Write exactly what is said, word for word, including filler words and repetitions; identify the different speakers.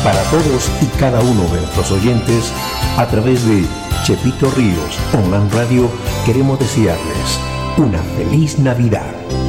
Speaker 1: Para todos y cada uno de nuestros oyentes, a través de Chepito Ríos Online Radio, queremos desearles una feliz Navidad.